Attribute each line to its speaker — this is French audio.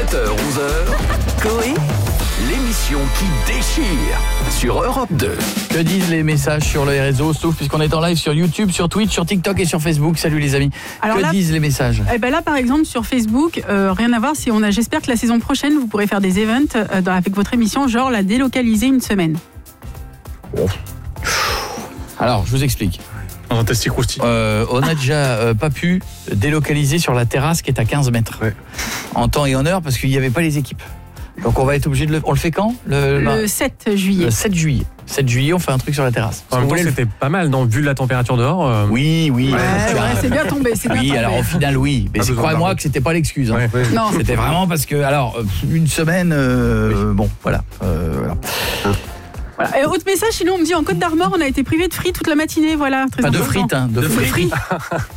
Speaker 1: 7h-11h, Coé, l'émission qui déchire sur Europe 2.
Speaker 2: Que disent les messages sur les réseaux, sauf puisqu'on est en live sur YouTube, sur Twitch, sur TikTok et sur Facebook. Salut les amis.
Speaker 3: Alors
Speaker 2: que disent les messages?
Speaker 3: Là, par exemple, sur Facebook, rien à voir. J'espère que la saison prochaine, vous pourrez faire des events avec votre émission, genre la délocaliser une semaine.
Speaker 2: Alors, je vous explique.
Speaker 4: Un testi croustillant.
Speaker 2: On n'a déjà pas pu délocaliser sur la terrasse qui est à 15 mètres.
Speaker 4: Ouais.
Speaker 2: En temps et en heure, parce qu'il n'y avait pas les équipes. Donc on va être obligé de on le fait quand?
Speaker 3: Le 7 juillet.
Speaker 2: Le 7 juillet. 7 juillet, on fait un truc sur la terrasse.
Speaker 4: En même temps, c'était pas mal, non? Vu la température dehors.
Speaker 2: Oui.
Speaker 3: C'est bien tombé.
Speaker 2: Alors au final, oui. Mais croyez-moi que c'était pas l'excuse. Hein.
Speaker 4: Ouais.
Speaker 3: Non.
Speaker 2: C'était vraiment parce que, une semaine, bon, voilà.
Speaker 3: Voilà. Et autre message, sinon on me dit en Côte d'Armor, on a été privé de frites toute la matinée, voilà. Très
Speaker 2: Pas de
Speaker 3: important.
Speaker 2: frites, hein, de frites.